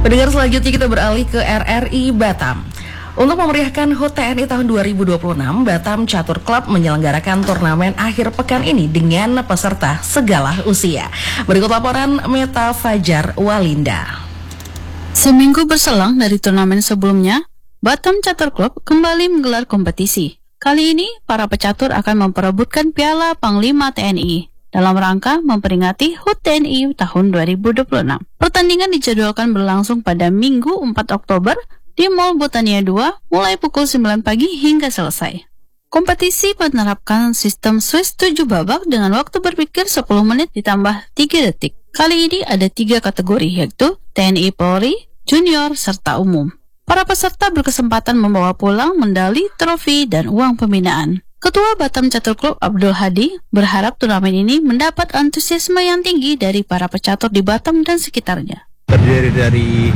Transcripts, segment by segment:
Pendengar, selanjutnya kita beralih ke RRI Batam. Untuk memeriahkan HUT TNI tahun 2026, Batam Catur Club menyelenggarakan turnamen akhir pekan ini dengan peserta segala usia. Berikut laporan Meta Fajar Walinda. Seminggu berselang dari turnamen sebelumnya, Batam Catur Club kembali menggelar kompetisi. Kali ini, para pecatur akan memperebutkan Piala Panglima TNI dalam rangka memperingati HUT TNI tahun 2026. Pertandingan dijadwalkan berlangsung pada Minggu 4 Oktober di Mall Botania 2 mulai pukul 9 pagi hingga selesai. Kompetisi menerapkan sistem Swiss 7 babak dengan waktu berpikir 10 menit ditambah 3 detik. Kali ini ada 3 kategori, yaitu TNI Polri, Junior, serta Umum. Para peserta berkesempatan membawa pulang medali, trofi, dan uang pembinaan. Ketua Batam Catur Club Abdul Hadi berharap turnamen ini mendapat antusiasme yang tinggi dari para pecatur di Batam dan sekitarnya. Terdiri dari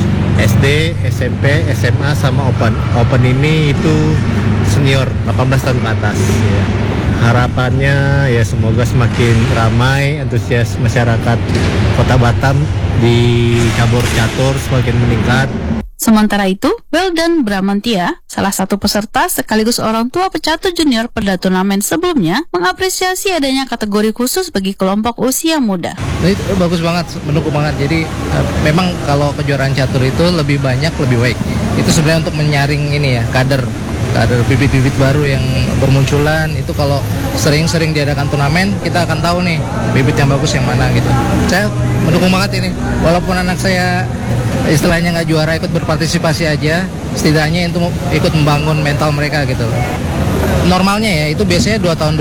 SD, SMP, SMA, sama Open. Open ini itu senior 18 tahun ke atas. Ya. Harapannya ya semoga semakin ramai, antusias masyarakat Kota Batam di cabur catur semakin meningkat. Sementara itu, Weldan Bramantia, salah satu peserta sekaligus orang tua pecatur junior pada turnamen sebelumnya, mengapresiasi adanya kategori khusus bagi kelompok usia muda. Itu bagus banget, mendukung banget. Jadi memang kalau kejuaraan catur itu lebih banyak, lebih baik. Itu sebenarnya untuk menyaring ini ya, kader bibit-bibit baru yang bermunculan. Itu kalau sering-sering diadakan turnamen, kita akan tahu nih bibit yang bagus yang mana gitu. Saya mendukung banget ini. Walaupun anak saya istilahnya nggak juara, ikut berpartisipasi aja, setidaknya itu ikut membangun mental mereka gitu. Normalnya ya itu biasanya 2 tahun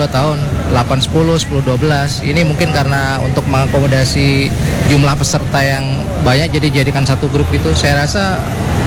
8-10, 10-12. Ini mungkin karena untuk mengakomodasi jumlah peserta yang banyak, jadi jadikan satu grup gitu. Saya rasa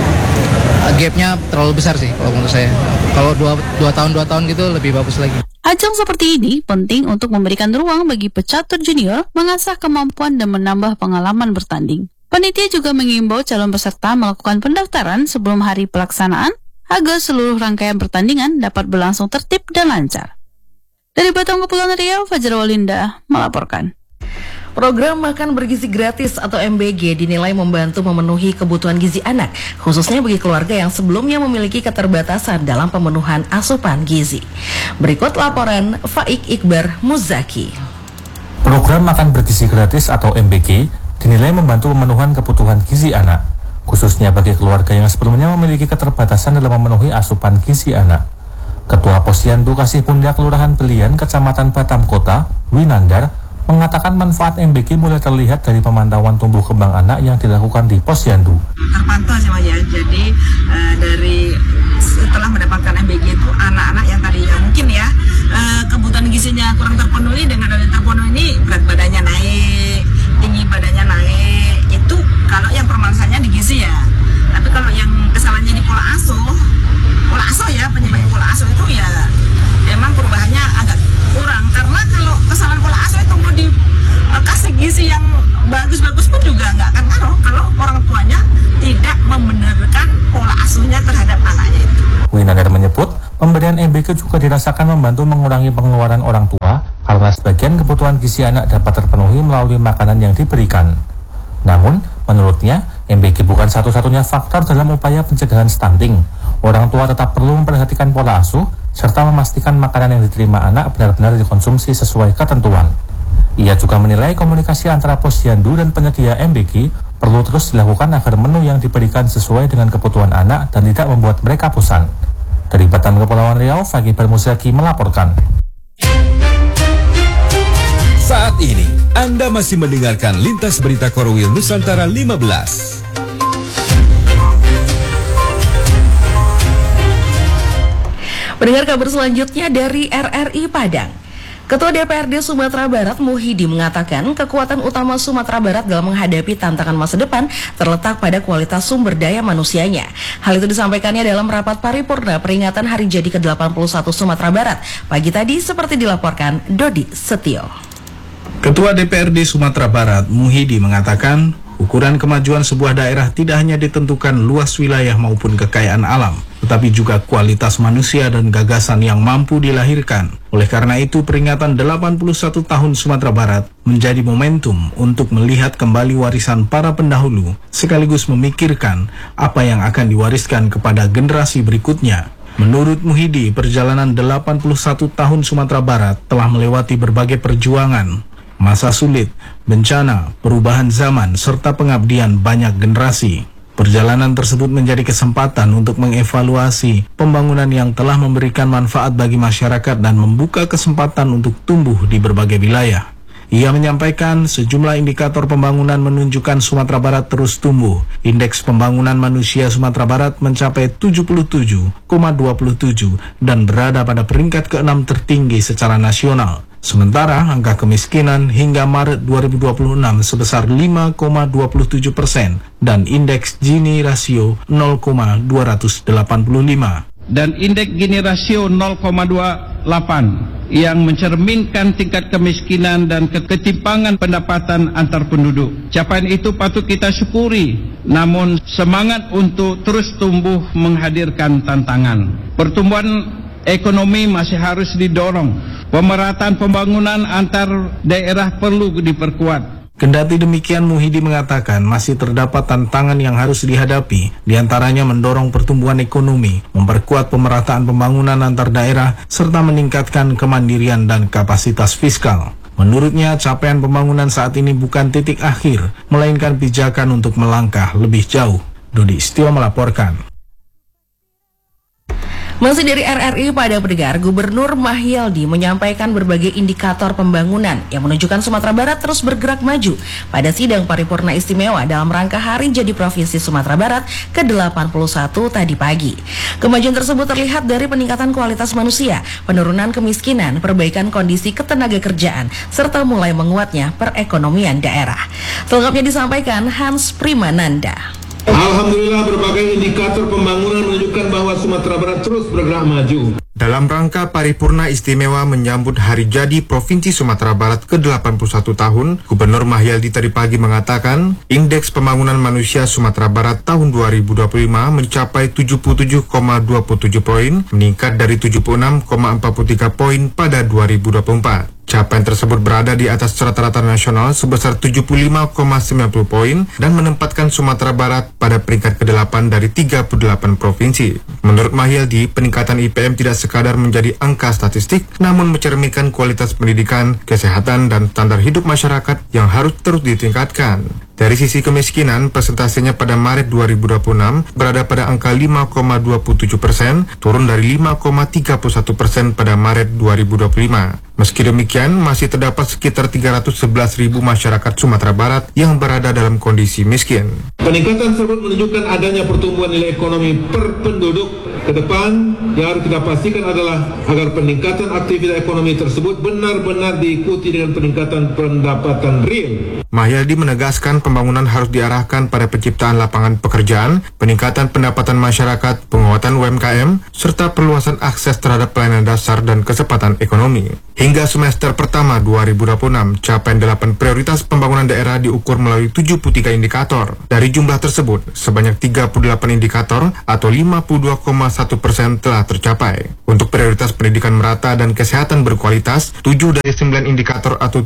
gapnya terlalu besar sih kalau menurut saya. Kalau 2 tahun gitu lebih bagus lagi. Ajang seperti ini penting untuk memberikan ruang bagi pecatur junior mengasah kemampuan dan menambah pengalaman bertanding. Panitia juga mengimbau calon peserta melakukan pendaftaran sebelum hari pelaksanaan agar seluruh rangkaian pertandingan dapat berlangsung tertib dan lancar. Dari Batam Kepulauan Riau, Fajar Walinda melaporkan. Program Makan Bergizi Gratis atau MBG dinilai membantu memenuhi kebutuhan gizi anak, khususnya bagi keluarga yang sebelumnya memiliki keterbatasan dalam pemenuhan asupan gizi. Berikut laporan Faik Iqbar Muzaki. Program Makan Bergizi Gratis atau MBG dinilai membantu pemenuhan kebutuhan gizi anak, khususnya bagi keluarga yang sebelumnya memiliki keterbatasan dalam memenuhi asupan gizi anak. Ketua Posyandu Kasih Bunda Kelurahan Belian, Kecamatan Batam Kota, Winandar, mengatakan manfaat MBG mulai terlihat dari pemantauan tumbuh kembang anak yang dilakukan di Posyandu. Terpantau sih Mas ya, jadi dari setelah mendapatkan MBG itu anak-anak yang tadinya mungkin ya kebutuhan gizinya kurang terpenuhi, dengan ada terpenuhi ini berat badannya naik, tinggi badannya naik. Itu kalau yang permasalahannya di gizi ya. Tapi kalau yang kesalahannya di pola asuh ya, penyebabnya pola asuh itu ya memang perubahannya agak kurang. Karena kalau kesalahan pola asuh itu mau dikasih gizi yang bagus-bagus pun juga nggak akan ngaruh kalau orang tuanya tidak membenarkan pola asuhnya terhadap anaknya itu. Winandar menyebut pemberian MBG juga dirasakan membantu mengurangi pengeluaran orang tua karena sebagian kebutuhan gizi anak dapat terpenuhi melalui makanan yang diberikan. Namun, menurutnya, MBG bukan satu-satunya faktor dalam upaya pencegahan stunting. Orang tua tetap perlu memperhatikan pola asuh serta memastikan makanan yang diterima anak benar-benar dikonsumsi sesuai ketentuan. Ia juga menilai komunikasi antara Posyandu dan penyedia MBG perlu terus dilakukan agar menu yang diberikan sesuai dengan kebutuhan anak dan tidak membuat mereka bosan. Dari Batam Kepulauan Riau, Fakih Bermuzaki melaporkan. Saat ini, Anda masih mendengarkan Lintas Berita Korwil Nusantara 15. Pendengar, kabar selanjutnya dari RRI Padang. Ketua DPRD Sumatera Barat Muhidi mengatakan kekuatan utama Sumatera Barat dalam menghadapi tantangan masa depan terletak pada kualitas sumber daya manusianya. Hal itu disampaikannya dalam rapat paripurna peringatan Hari Jadi ke-81 Sumatera Barat pagi tadi, seperti dilaporkan Dodi Setio. Ketua DPRD Sumatera Barat Muhidi mengatakan ukuran kemajuan sebuah daerah tidak hanya ditentukan luas wilayah maupun kekayaan alam, tetapi juga kualitas manusia dan gagasan yang mampu dilahirkan. Oleh karena itu, peringatan 81 tahun Sumatera Barat menjadi momentum untuk melihat kembali warisan para pendahulu, sekaligus memikirkan apa yang akan diwariskan kepada generasi berikutnya. Menurut Muhidi, perjalanan 81 tahun Sumatera Barat telah melewati berbagai perjuangan, masa sulit, bencana, perubahan zaman, serta pengabdian banyak generasi. Perjalanan tersebut menjadi kesempatan untuk mengevaluasi pembangunan yang telah memberikan manfaat bagi masyarakat dan membuka kesempatan untuk tumbuh di berbagai wilayah. Ia menyampaikan sejumlah indikator pembangunan menunjukkan Sumatera Barat terus tumbuh. Indeks pembangunan manusia Sumatera Barat mencapai 77,27 dan berada pada peringkat ke-6 tertinggi secara nasional. Sementara angka kemiskinan hingga Maret 2026 sebesar 5,27% dan indeks Gini rasio 0,285. Dan indeks Gini rasio 0,28 yang mencerminkan tingkat kemiskinan dan ketimpangan pendapatan antar penduduk. Capaian itu patut kita syukuri, namun semangat untuk terus tumbuh menghadirkan tantangan. Pertumbuhan ekonomi masih harus didorong. Pemerataan pembangunan antar daerah perlu diperkuat. Kendati demikian, Muhidi mengatakan masih terdapat tantangan yang harus dihadapi, diantaranya mendorong pertumbuhan ekonomi, memperkuat pemerataan pembangunan antar daerah, serta meningkatkan kemandirian dan kapasitas fiskal. Menurutnya, capaian pembangunan saat ini bukan titik akhir, melainkan pijakan untuk melangkah lebih jauh. Dodi Istio melaporkan. Masih dari RRI pada pendengar, Gubernur Mahyaldi menyampaikan berbagai indikator pembangunan yang menunjukkan Sumatera Barat terus bergerak maju pada sidang paripurna istimewa dalam rangka Hari Jadi Provinsi Sumatera Barat ke-81 tadi pagi. Kemajuan tersebut terlihat dari peningkatan kualitas manusia, penurunan kemiskinan, perbaikan kondisi ketenaga kerjaan, serta mulai menguatnya perekonomian daerah. Selengkapnya disampaikan Hans Primananda. Alhamdulillah, berbagai indikator pembangunan menunjukkan bahwa Sumatera Barat terus bergerak maju. Dalam rangka paripurna istimewa menyambut Hari Jadi Provinsi Sumatera Barat ke-81 tahun, Gubernur Mahyaldi tadi pagi mengatakan, indeks pembangunan manusia Sumatera Barat tahun 2025 mencapai 77,27 poin, meningkat dari 76,43 poin pada 2024. Capaian tersebut berada di atas rata-rata nasional sebesar 75,90 poin dan menempatkan Sumatera Barat pada peringkat ke-8 dari 38 provinsi. Menurut Mahyaldi, peningkatan IPM tidak sekadar menjadi angka statistik, namun mencerminkan kualitas pendidikan, kesehatan, dan standar hidup masyarakat yang harus terus ditingkatkan. Dari sisi kemiskinan, persentasenya pada Maret 2026 berada pada angka 5,27%, turun dari 5,31% pada Maret 2025. Meski demikian, masih terdapat sekitar 311.000 masyarakat Sumatera Barat yang berada dalam kondisi miskin. Peningkatan tersebut menunjukkan adanya pertumbuhan nilai ekonomi per penduduk. Ke depan, yang harus kita pastikan adalah agar peningkatan aktivitas ekonomi tersebut benar-benar diikuti dengan peningkatan pendapatan real. Mahyaldi menegaskan pembangunan harus diarahkan pada penciptaan lapangan pekerjaan, peningkatan pendapatan masyarakat, penguatan UMKM, serta perluasan akses terhadap pelayanan dasar dan kecepatan ekonomi. Hingga semester pertama 2026, capaian 8 prioritas pembangunan daerah diukur melalui 73 indikator. Dari jumlah tersebut, sebanyak 38 indikator atau 52,1% telah tercapai. Untuk prioritas pendidikan merata dan kesehatan berkualitas, 7 dari 9 indikator atau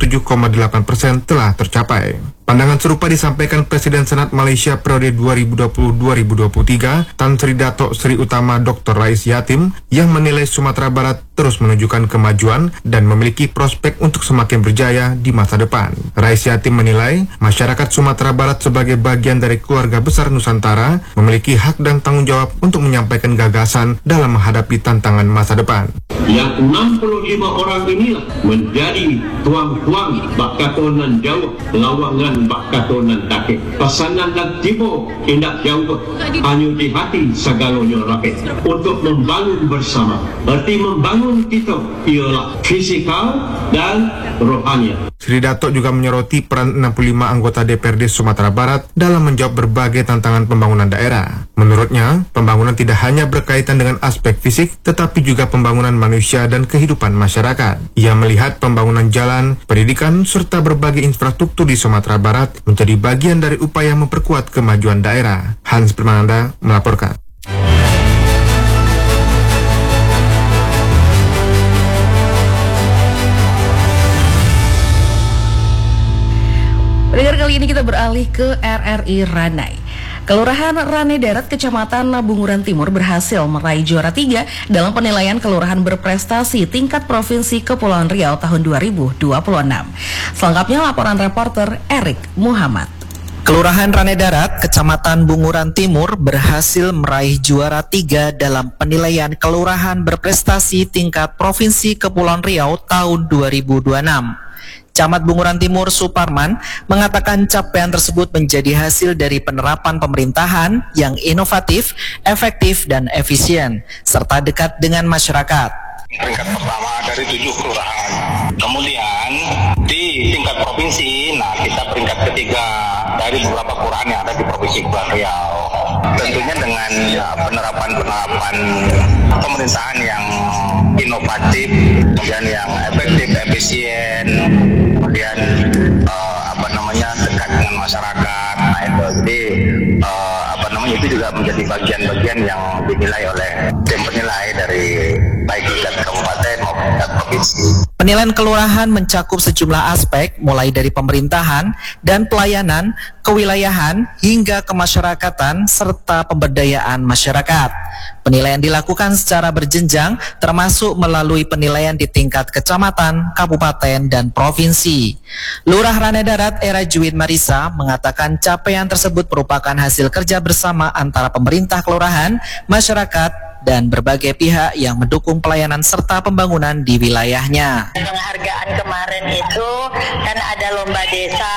77,8% telah tercapai. Pandangan serupa disampaikan Presiden Senat Malaysia periode 2020-2023, Tan Sri Dato' Sri Utama Dr. Rais Yatim, yang menilai Sumatera Barat terus menunjukkan kemajuan dan memiliki prospek untuk semakin berjaya di masa depan. Rais Yatim menilai masyarakat Sumatera Barat sebagai bagian dari keluarga besar Nusantara memiliki hak dan tanggung jawab untuk menyampaikan gagasan dalam menghadapi tantangan masa depan. Yang 65 orang inilah menjadi tuang-tuang bakatonan jauh, lawangan bakatonan takik. Pesanan dan tibo indak jauh, hanya di hati segalanya rakyat. Untuk membangun bersama, berarti membangun kita ialah fisikal dan rohani. Sri Dato' juga menyoroti peran 65 anggota DPRD Sumatera Barat dalam menjawab berbagai tantangan pembangunan daerah. Menurutnya, pembangunan tidak hanya berkaitan dengan aspek fisik, tetapi juga pembangunan manusia dan kehidupan masyarakat. Ia melihat pembangunan jalan, pendidikan, serta berbagai infrastruktur di Sumatera Barat menjadi bagian dari upaya memperkuat kemajuan daerah. Hans Primananda melaporkan. kali ini kita beralih ke RRI Ranai. Kelurahan Ranai Darat, Kecamatan Bunguran Timur berhasil meraih juara 3 dalam penilaian kelurahan berprestasi tingkat Provinsi Kepulauan Riau tahun 2026. Selengkapnya laporan reporter Erik Muhammad. Kelurahan Ranai Darat, Kecamatan Bunguran Timur berhasil meraih juara 3 dalam penilaian kelurahan berprestasi tingkat Provinsi Kepulauan Riau tahun 2026. Camat Bunguran Timur Suparman mengatakan capaian tersebut menjadi hasil dari penerapan pemerintahan yang inovatif, efektif, dan efisien, serta dekat dengan masyarakat. Peringkat pertama dari 7 kelurahan. Kemudian di tingkat provinsi, kita peringkat ketiga dari beberapa kelurahan yang ada di Provinsi Kepulauan Riau. Tentunya dengan penerapan pemerintahan yang inovatif, kemudian yang efektif, efisien, kemudian dekat dengan masyarakat. Nah itu jadi itu juga menjadi bagian-bagian yang dinilai oleh tim penilai dari baik tingkat kabupaten maupun tingkat provinsi. Penilaian kelurahan mencakup sejumlah aspek mulai dari pemerintahan dan pelayanan, kewilayahan hingga kemasyarakatan serta pemberdayaan masyarakat. Penilaian dilakukan secara berjenjang termasuk melalui penilaian di tingkat kecamatan, kabupaten, dan provinsi. Lurah Ranai Darat Era Juwid Marisa mengatakan capaian tersebut merupakan hasil kerja bersama antara pemerintah kelurahan, masyarakat, dan berbagai pihak yang mendukung pelayanan serta pembangunan di wilayahnya. Penghargaan kemarin itu kan ada lomba desa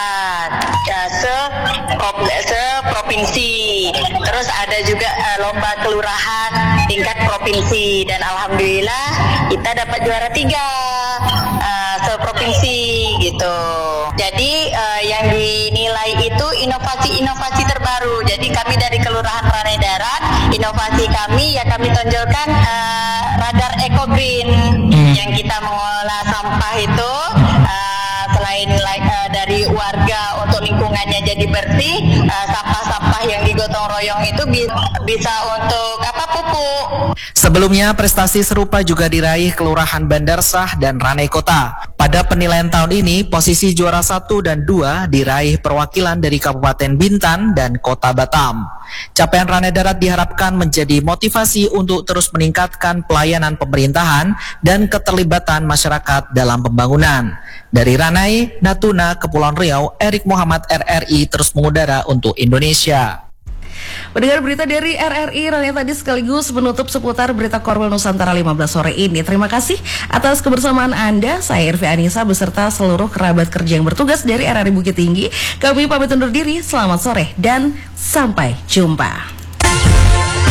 se-provinsi, terus ada juga lomba kelurahan tingkat provinsi, dan alhamdulillah kita dapat juara 3 se-provinsi gitu. Jadi yang dinilai itu inovasi-inovasi terbaru. Jadi kami dari Kelurahan Ranai Darat, inovasi kami ya kami tonjolkan radar Eco Green yang kita mengolah sampah itu selain dari warga untuk lingkungannya jadi bersih, sampah-sampah yang digotong royong itu bisa untuk pupuk. Sebelumnya prestasi serupa juga diraih Kelurahan Bandarsah dan Ranai Kota. Pada penilaian tahun ini, posisi juara 1 dan 2 diraih perwakilan dari Kabupaten Bintan dan Kota Batam. Capaian Ranai Darat diharapkan menjadi motivasi untuk terus meningkatkan pelayanan pemerintahan dan keterlibatan masyarakat dalam pembangunan. Dari Ranai, Natuna, Kepulauan Riau, Erik Muhammad RRI terus mengudara untuk Indonesia. Mendengar berita dari RRI Ranai tadi sekaligus menutup seputar berita Korwil Nusantara 15 sore ini. Terima kasih atas kebersamaan Anda. Saya Irvi Anissa beserta seluruh kerabat kerja yang bertugas dari RRI Bukit Tinggi. Kami pamit undur diri. Selamat sore dan sampai jumpa.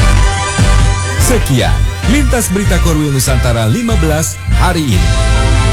Sekian Lintas Berita Korwil Nusantara 15 hari ini.